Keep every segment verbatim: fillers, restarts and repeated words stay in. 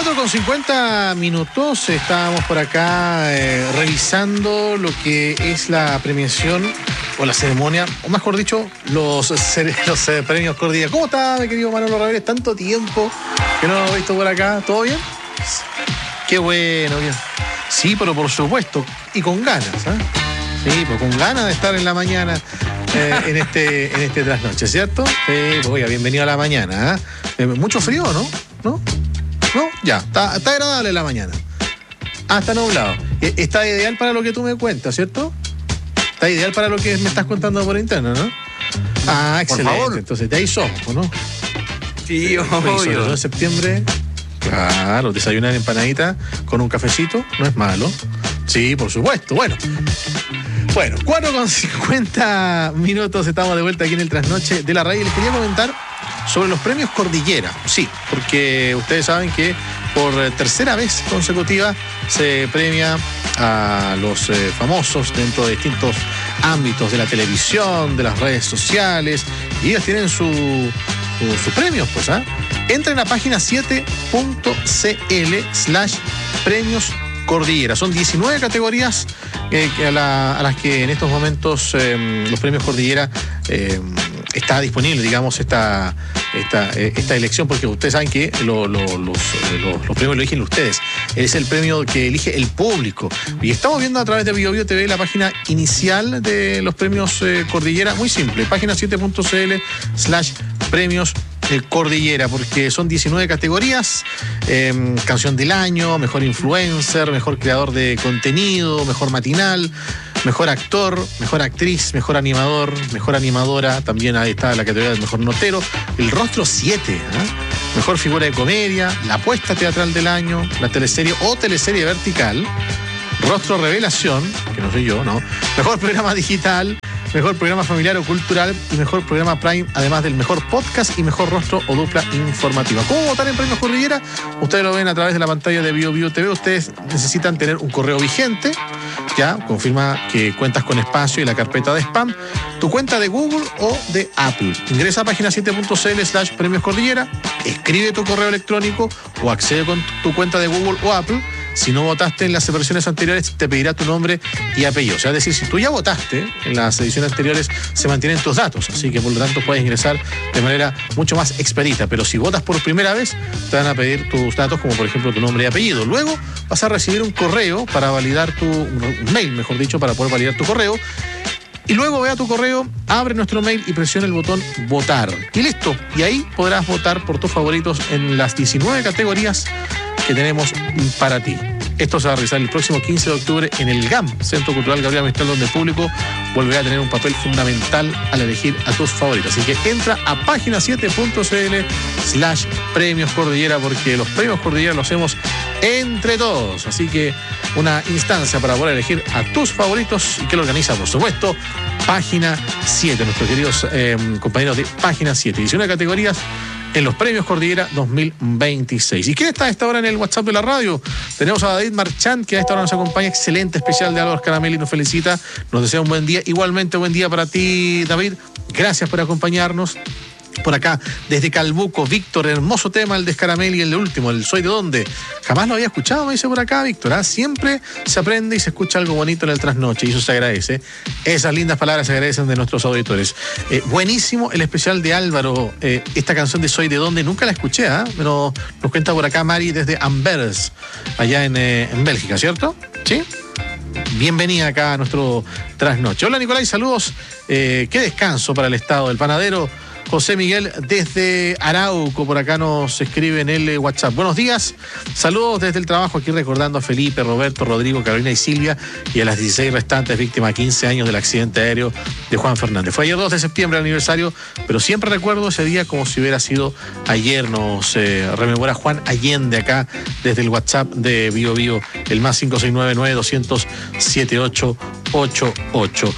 cuatro con cincuenta minutos, estábamos por acá eh, revisando lo que es la premiación o la ceremonia, o mejor dicho, los, los eh, premios Cordillera. ¿Cómo está, mi querido Manolo Ramírez? Tanto tiempo que no lo he visto por acá. ¿Todo bien? Qué bueno, bien. Sí, pero por supuesto, y con ganas, ¿eh? Sí, pues con ganas de estar en la mañana eh, en este en este trasnoche, ¿cierto? Sí, pues oiga, bienvenido a la mañana, ¿eh? Mucho frío, ¿no? ¿No? ¿No? Ya, está, está agradable la mañana. Ah, está nublado. Está ideal para lo que tú me cuentas, ¿cierto? Está ideal para lo que me estás contando por interno, ¿no? Ah, excelente. Por favor. Entonces, de ahí somos, ¿no? Sí, obvio. Sobre todo en septiembre, claro, desayunar empanadita con un cafecito no es malo. Sí, por supuesto. Bueno. Bueno, cuatro con cincuenta minutos, estamos de vuelta aquí en el trasnoche de la radio. Les quería comentar sobre los premios Cordillera. Sí, porque ustedes saben que por tercera vez consecutiva se premia a los eh, famosos dentro de distintos ámbitos de la televisión, de las redes sociales, y ellos tienen su, su, sus premios, pues, ¿ah? ¿eh? Entren a página siete punto cl slash premios Cordillera. Son diecinueve categorías eh, a, la, a las que en estos momentos eh, los premios Cordillera eh, está disponible, digamos, esta, esta, esta elección, porque ustedes saben que lo, lo, los, los, los premios lo eligen ustedes. Es el premio que elige el público. Y estamos viendo a través de BioBio T V la página inicial de los premios eh, Cordillera. Muy simple, página siete punto cl slash premios de Cordillera, porque son diecinueve categorías, eh, canción del año, mejor influencer, mejor creador de contenido, mejor matinal, mejor actor, mejor actriz, mejor animador, mejor animadora, también ahí está la categoría del mejor notero, el rostro siete, ¿eh? Mejor figura de comedia, la apuesta teatral del año, la teleserie o teleserie vertical, rostro revelación, que no soy yo, ¿no? Mejor programa digital, mejor programa familiar o cultural y mejor programa Prime, además del mejor podcast y mejor rostro o dupla informativa. ¿Cómo votar en Premios Cordillera? Ustedes lo ven a través de la pantalla de BioBio T V. Ustedes necesitan tener un correo vigente, ya, confirma que cuentas con espacio y la carpeta de spam, tu cuenta de Google o de Apple. Ingresa a página siete punto cl slash premios Cordillera, escribe tu correo electrónico o accede con tu cuenta de Google o Apple. Si no votaste en las versiones anteriores, te pedirá tu nombre y apellido. O sea, es decir, si tú ya votaste en las ediciones anteriores, se mantienen tus datos. Así que, por lo tanto, puedes ingresar de manera mucho más expedita. Pero si votas por primera vez, te van a pedir tus datos, como por ejemplo tu nombre y apellido. Luego vas a recibir un correo para validar tu... un mail, mejor dicho, para poder validar tu correo. Y luego ve a tu correo, abre nuestro mail y presiona el botón votar. Y listo. Y ahí podrás votar por tus favoritos en las diecinueve categorías que tenemos para ti. Esto se va a realizar el próximo quince de octubre en el G A M, Centro Cultural Gabriela Mistral, donde el público volverá a tener un papel fundamental al elegir a tus favoritos. Así que entra a página siete punto cl slash premios Cordillera, porque los premios Cordillera los hacemos entre todos. Así que una instancia para poder elegir a tus favoritos, y que lo organiza, por supuesto, página siete, nuestros queridos eh, compañeros de página siete. diecinueve categorías en los premios Cordillera dos mil veintiséis. ¿Y quién está a esta hora en el WhatsApp de la radio? Tenemos a David Marchand, que a esta hora nos acompaña. Excelente especial de Álvaro Caramelli, nos felicita, nos desea un buen día. Igualmente buen día para ti, David. Gracias por acompañarnos. Por acá, desde Calbuco, Víctor, hermoso tema, el de Scaramelli, el último, el Soy de Dónde. Jamás lo había escuchado, me dice por acá, Víctor. ¿eh? Siempre se aprende y se escucha algo bonito en el trasnoche, y eso se agradece. Esas lindas palabras se agradecen de nuestros auditores. Eh, buenísimo el especial de Álvaro, eh, esta canción de Soy de Dónde, nunca la escuché, ¿eh? pero nos cuenta por acá Mari desde Anvers, allá en, eh, en Bélgica, ¿cierto? ¿Sí? Bienvenida acá a nuestro trasnoche. Hola, Nicolai, saludos. Eh, qué descanso para el estado del panadero José Miguel desde Arauco, por acá nos escribe en el WhatsApp. Buenos días, saludos desde el trabajo, aquí recordando a Felipe, Roberto, Rodrigo, Carolina y Silvia, y a las dieciséis restantes víctimas, quince años del accidente aéreo de Juan Fernández. Fue ayer dos de septiembre el aniversario, pero siempre recuerdo ese día como si hubiera sido ayer. Nos eh, rememora Juan Allende acá desde el WhatsApp de Bio Bio, el más cinco seis nueve nueve doscientos setenta y ocho ochenta y ocho.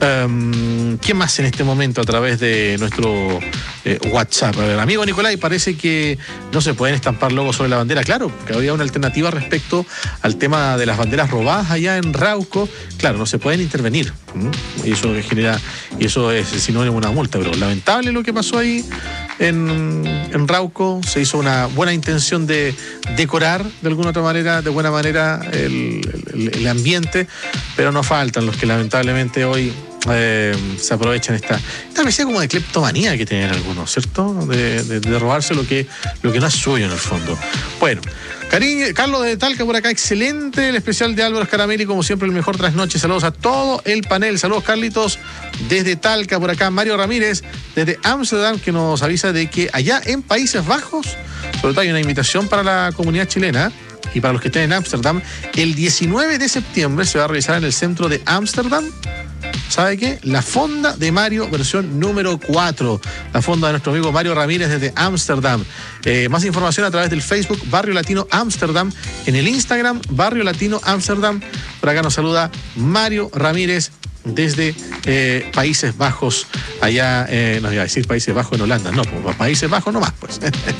Um, ¿Quién más en este momento a través de nuestro eh, WhatsApp? A ver, amigo Nicolai, parece que no se pueden estampar logos sobre la bandera. Claro, que había una alternativa respecto al tema de las banderas robadas allá en Rauco. Claro, no se pueden intervenir. ¿Mm? Y eso genera, y eso es sinónimo de una multa, pero lamentable lo que pasó ahí. en, en Rauco, se hizo una buena intención de decorar de alguna otra manera, de buena manera el, el, el ambiente, pero no faltan los que lamentablemente hoy eh, se aprovechan esta, esta especie como de cleptomanía que tienen algunos, ¿cierto? De, de, de robarse lo que, lo que no es suyo en el fondo. Bueno, Cariño, Carlos de Talca por acá, excelente el especial de Álvaro Scaramelli, como siempre el mejor trasnoche. Saludos a todo el panel. Saludos, Carlitos, desde Talca por acá. Mario Ramírez desde Ámsterdam, que nos avisa de que allá en Países Bajos, sobre todo hay una invitación para la comunidad chilena y para los que estén en Ámsterdam, el diecinueve de septiembre se va a realizar en el centro de Ámsterdam, ¿sabe qué? La fonda de Mario, versión número cuatro. La fonda de nuestro amigo Mario Ramírez desde Ámsterdam. Eh, más información a través del Facebook Barrio Latino Ámsterdam, en el Instagram Barrio Latino Ámsterdam. Por acá nos saluda Mario Ramírez desde eh, Países Bajos, allá, eh, no iba a decir Países Bajos en Holanda, no, pues Países Bajos nomás, pues.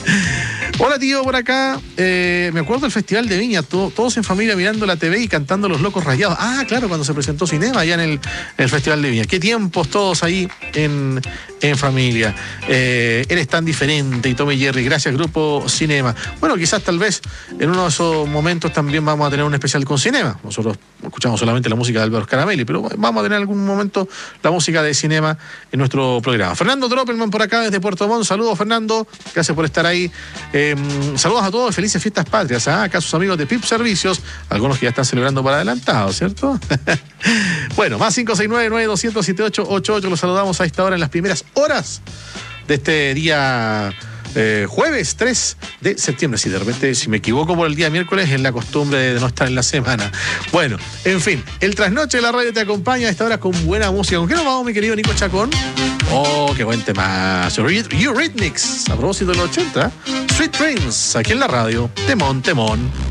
Hola, tío, por acá, eh, me acuerdo del Festival de Viña, to, todos en familia mirando la T V y cantando Los Locos Rayados. Ah, claro, cuando se presentó Cinema allá en el, en el Festival de Viña. Qué tiempos todos ahí en, en familia. Eh, eres tan diferente y Tom y Jerry, gracias Grupo Cinema. Bueno, quizás tal vez en uno de esos momentos también vamos a tener un especial con Cinema. Nosotros escuchamos solamente la música de Álvaro Scaramelli, pero vamos a tener en algún momento la música de Cinema en nuestro programa. Fernando Troppelman por acá desde Puerto Montt. Saludos, Fernando, gracias por estar ahí. Eh, saludos a todos, felices fiestas patrias, ¿eh? Acá sus amigos de P I P Servicios, algunos que ya están celebrando por adelantado, ¿cierto? Bueno, más cinco seis nueve, nueve dos cero, siete ocho ocho ocho, los saludamos a esta hora en las primeras horas de este día eh, jueves tres de septiembre. Si de repente, si me equivoco por el día miércoles, es la costumbre de no estar en la semana. Bueno, en fin, el trasnoche de la radio te acompaña a esta hora con buena música. ¿Con qué nos vamos, mi querido Nico Chacón? Oh, qué buen temazo. Eurythmics, a propósito de los ochenta. Sweet Dreams, aquí en la radio. Temón, temón.